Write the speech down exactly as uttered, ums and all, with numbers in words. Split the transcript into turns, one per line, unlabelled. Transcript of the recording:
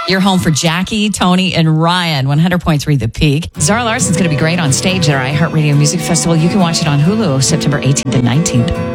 You're home for Jackie, Tony, and Ryan. one hundred point three The Peak. Zara Larson's going to be great on stage at our iHeartRadio Music Festival. You can watch it on Hulu September eighteenth and nineteenth.